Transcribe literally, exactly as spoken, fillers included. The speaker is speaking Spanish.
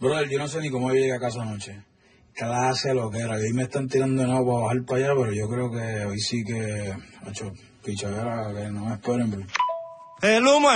Brother, yo no sé ni cómo yo llegué a casa anoche. Clase lo que era. Y me están tirando de nuevo para bajar para allá, pero yo creo que hoy sí que... Macho, pichadera, que no me esperen, bro. El humo